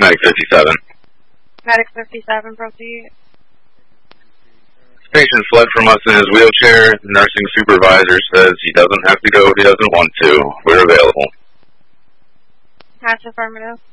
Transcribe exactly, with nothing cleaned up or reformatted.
Medic fifty-seven. Medic fifty-seven, proceed. Patient fled from us in his wheelchair. Nursing supervisor says he doesn't have to go if he doesn't want to. We're available. That's affirmative.